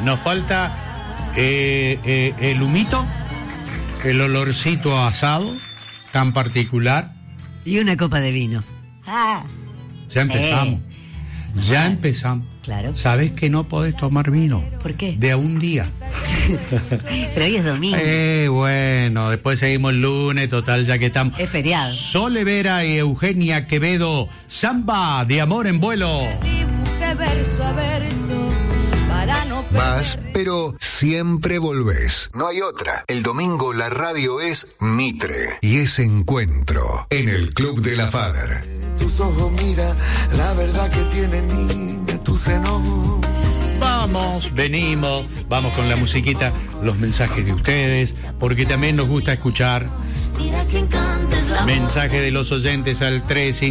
Nos falta el humito, el olorcito a asado tan particular. Y una copa de vino. Ya empezamos. Ya empezamos. Claro. ¿Sabés que no podés tomar vino? ¿Por qué? De a un día. Pero hoy es domingo. Bueno, después seguimos el lunes, total, ya que estamos. Es feriado. Sole Vera y Eugenia Quevedo, Samba de Amor en Vuelo. Dibujé verso a verso para no perder. Vas, pero siempre volvés. No hay otra. El domingo la radio es Mitre y es Encuentro en el Club de la Fader. Tus ojos, mira la verdad que tienen, niña, tu seno. Vamos, venimos, vamos con la musiquita, los mensajes de ustedes, porque también nos gusta escuchar mensajes de los oyentes al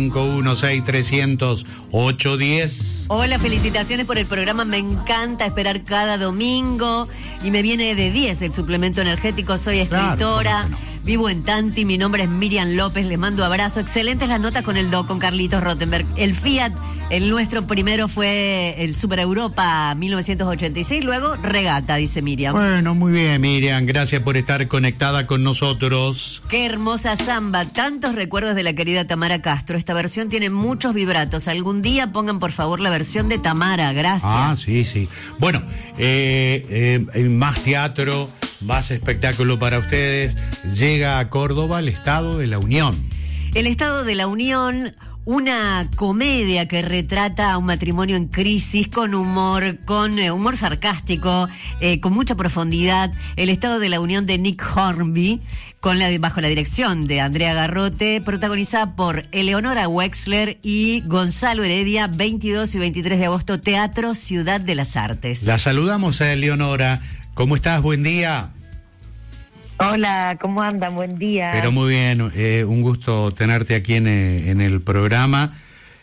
351-6300-810. Hola, felicitaciones por el programa, me encanta esperar cada domingo y me viene de 10 el suplemento energético, soy escritora. Claro, vivo en Tanti, mi nombre es Miriam López, les mando abrazo, excelentes las notas con el doc, con Carlitos Rottenberg. El Fiat, el nuestro primero fue el Super Europa 1986, luego Regata, dice Miriam. Bueno, muy bien, Miriam, gracias por estar conectada con nosotros. Qué hermosa samba, tantos recuerdos de la querida Tamara Castro. Esta versión tiene muchos vibratos. Algún día pongan por favor la versión de Tamara, gracias. Ah, sí, sí. Bueno, más teatro, más espectáculo para ustedes. Llega a Córdoba el Estado de la Unión. El Estado de la Unión, una comedia que retrata a un matrimonio en crisis con humor sarcástico, con mucha profundidad. El Estado de la Unión de Nick Hornby, bajo la dirección de Andrea Garrote, protagonizada por Eleonora Wexler y Gonzalo Heredia, 22 y 23 de agosto, Teatro Ciudad de las Artes. La saludamos a Eleonora. ¿Cómo estás? Buen día. Hola, ¿cómo andan? Buen día. Pero muy bien, un gusto tenerte aquí en el programa.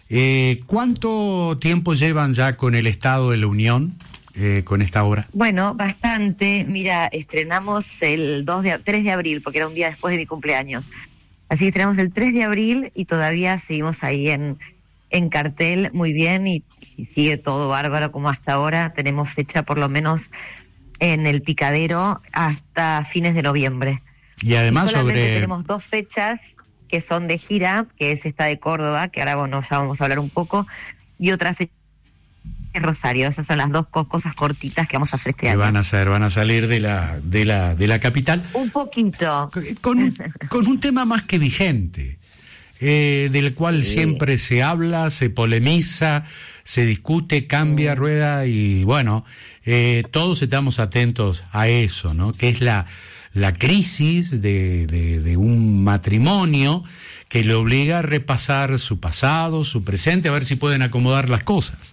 ¿Cuánto tiempo llevan ya con el Estado de la Unión, con esta obra? Bueno, bastante. Mira, estrenamos el 3 de abril, porque era un día después de mi cumpleaños. Así que estrenamos el 3 de abril y todavía seguimos ahí en cartel muy bien y sigue todo bárbaro como hasta ahora. Tenemos fecha por lo menos en el Picadero hasta fines de noviembre. Y además tenemos 2 fechas que son de gira, que es esta de Córdoba, que ahora ya vamos a hablar un poco, y otra fecha de Rosario. Esas son las 2 cosas cortitas que vamos a hacer este año. Van a salir de la capital. Un poquito. Con un tema más que vigente, del cual siempre se habla, se polemiza, se discute, cambia, rueda y bueno, todos estamos atentos a eso, ¿no? Que es la crisis de un matrimonio que le obliga a repasar su pasado, su presente, a ver si pueden acomodar las cosas.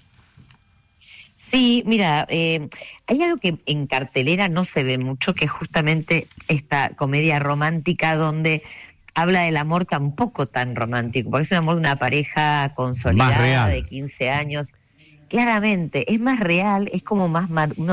Sí, mira, hay algo que en cartelera no se ve mucho, que es justamente esta comedia romántica donde habla del amor tampoco tan romántico, porque es un amor de una pareja consolidada de 15 años. Claramente, es más real, es como más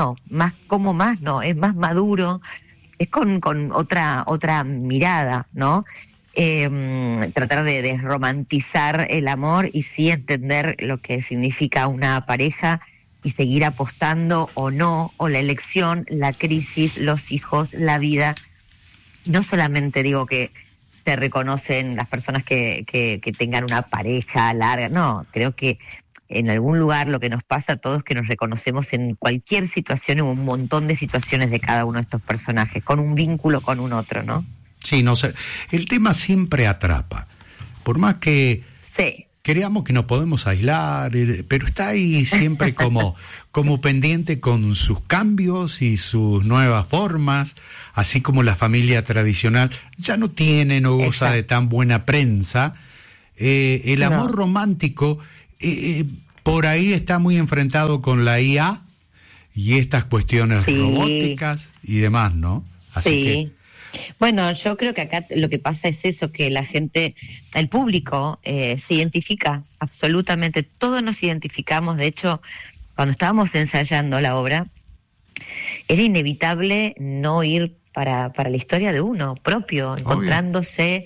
es más maduro, es con otra mirada, ¿no? Tratar de desromantizar el amor y sí entender lo que significa una pareja y seguir apostando o no, o la elección, la crisis, los hijos, la vida. No solamente digo que se reconocen las personas que tengan una pareja larga, no, creo que en algún lugar lo que nos pasa a todos es que nos reconocemos en cualquier situación, en un montón de situaciones de cada uno de estos personajes, con un vínculo con un otro, ¿no? Sí, no sé, el tema siempre atrapa, por más que creamos que nos podemos aislar, pero está ahí siempre como pendiente con sus cambios y sus nuevas formas, así como la familia tradicional ya no tiene, no goza de tan buena prensa. El amor romántico por ahí está muy enfrentado con la IA y estas cuestiones robóticas y demás, ¿no? Así que... Bueno, yo creo que acá lo que pasa es eso, que la gente, el público se identifica absolutamente, todos nos identificamos. De hecho, cuando estábamos ensayando la obra, era inevitable no ir para la historia de uno propio, encontrándose,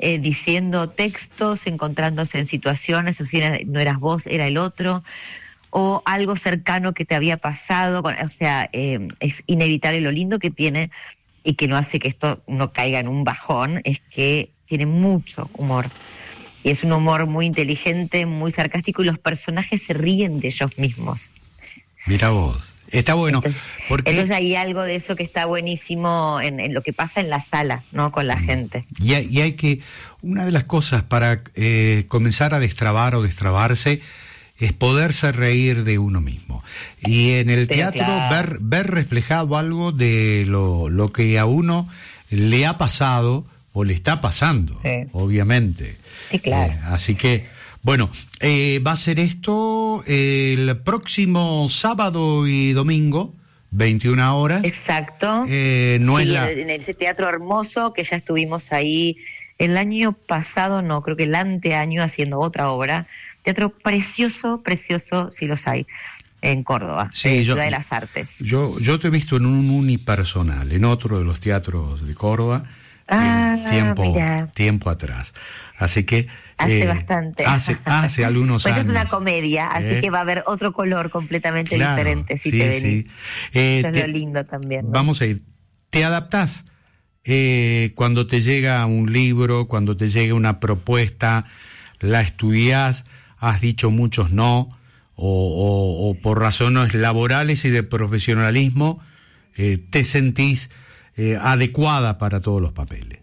diciendo textos, encontrándose en situaciones, o si no eras vos, era el otro, o algo cercano que te había pasado, o sea, es inevitable. Lo lindo que tiene y que no hace que esto no caiga en un bajón es que tiene mucho humor. Y es un humor muy inteligente, muy sarcástico, y los personajes se ríen de ellos mismos. Mira vos, está bueno. Entonces hay algo de eso que está buenísimo en lo que pasa en la sala, ¿no? Con la gente. Y hay que, una de las cosas para comenzar a destrabar o destrabarse es poderse reír de uno mismo. Y en el teatro claro, ver reflejado algo de lo que a uno le ha pasado o le está pasando, obviamente. Sí, claro. Así que, bueno, va a ser esto el próximo sábado y domingo, 21 horas. Exacto. No sí, es en ese teatro hermoso que ya estuvimos ahí el año pasado, no, creo que el anteaño haciendo otra obra. Teatro precioso, precioso, si los hay, en Córdoba, Ciudad de las Artes. Yo te he visto en un unipersonal, en otro de los teatros de Córdoba, tiempo atrás. Así que hace bastante. Hace algunos años. Es una comedia, así que va a haber otro color completamente diferente si te venís. Sí. Eso es lo lindo también, ¿no? Vamos a ir. ¿Te adaptás cuando te llega un libro, cuando te llega una propuesta, la estudiás, has dicho muchos no, o por razones laborales y de profesionalismo, te sentís adecuada para todos los papeles?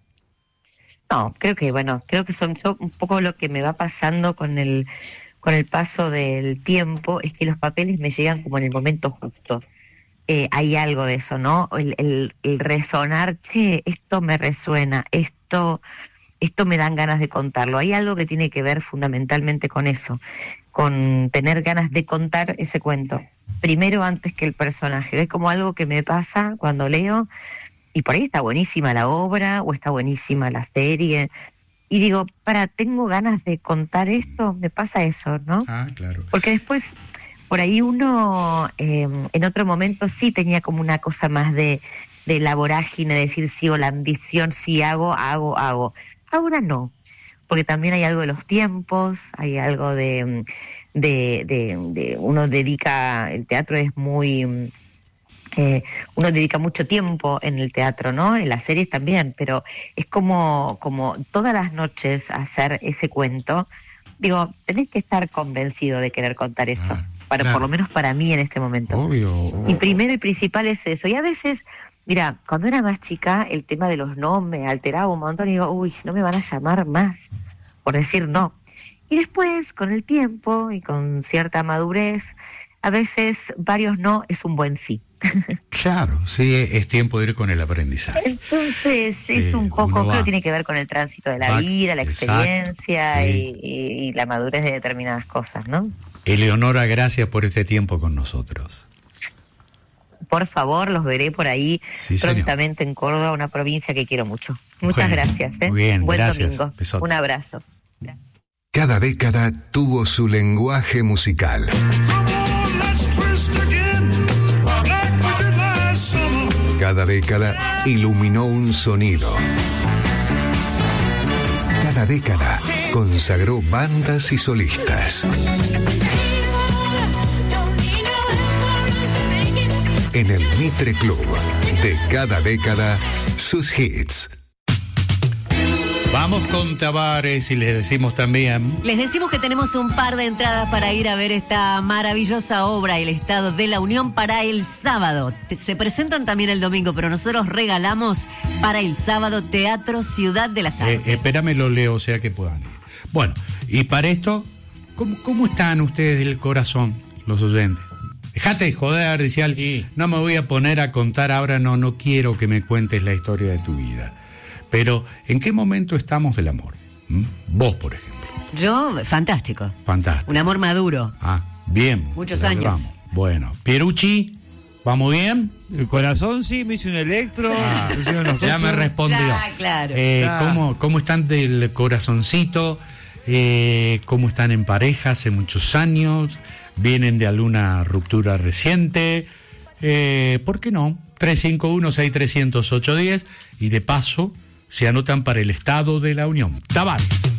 No, creo que son un poco lo que me va pasando con el paso del tiempo, es que los papeles me llegan como en el momento justo. Hay algo de eso, ¿no? El resonar, esto me resuena, esto me dan ganas de contarlo. Hay algo que tiene que ver fundamentalmente con eso, con tener ganas de contar ese cuento, primero antes que el personaje. Es como algo que me pasa cuando leo, y por ahí está buenísima la obra, o está buenísima la serie, y digo, tengo ganas de contar esto, me pasa eso, ¿no? Ah, claro. Porque después, por ahí uno, en otro momento sí tenía como una cosa más de la vorágine, de decir sí, o la ambición, sí hago. Ahora no, porque también hay algo de los tiempos, hay algo de uno dedica, el teatro es muy, uno dedica mucho tiempo en el teatro, ¿no? En las series también, pero es como todas las noches hacer ese cuento. Digo, tenés que estar convencido de querer contar eso, por lo menos para mí en este momento. Obvio. Y primero y principal es eso, y a veces... Mira, cuando era más chica, el tema de los no me alteraba un montón y digo, no me van a llamar más por decir no. Y después, con el tiempo y con cierta madurez, a veces varios no es un buen sí. Claro, sí, es tiempo de ir con el aprendizaje. Entonces, es un poco, creo que tiene que ver con el tránsito de la vida, la experiencia y la madurez de determinadas cosas, ¿no? Eleonora, gracias por este tiempo con nosotros. Por favor, los veré por ahí prontamente en Córdoba, una provincia que quiero mucho. Muchas gracias. Muy bien, buen gracias. domingo. Besote. Un abrazo. Cada década tuvo su lenguaje musical. Cada década iluminó un sonido. Cada década consagró bandas y solistas. En el Mitre Club, de cada década, sus hits. Vamos con Tabares y les decimos también... Les decimos que tenemos un par de entradas para ir a ver esta maravillosa obra, El Estado de la Unión, para el sábado. Se presentan también el domingo, pero nosotros regalamos para el sábado Teatro Ciudad de las Artes. Espérame, lo leo, o sea que puedan ir. Bueno, y para esto, ¿cómo están ustedes del corazón, los oyentes? Dejate de joder, decía, no me voy a poner a contar ahora, no quiero que me cuentes la historia de tu vida. Pero, ¿en qué momento estamos del amor? Vos, por ejemplo. Yo, fantástico. Fantástico. Un amor maduro. Bien. Muchos años. Vamos. Bueno, Pierucci, ¿vamos bien? El corazón sí, me hizo un electro. Ya me respondió. Claro. ¿Cómo están del corazoncito? ¿Cómo están en pareja hace muchos años? ¿Vienen de alguna ruptura reciente? ¿Por qué no? 351-6300-810 y de paso se anotan para el Estado de la Unión. Tabares.